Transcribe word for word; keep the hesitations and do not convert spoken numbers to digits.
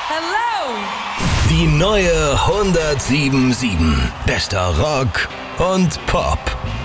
Hello! Die neue hundertsieben Komma sieben. Bester Rock und Pop.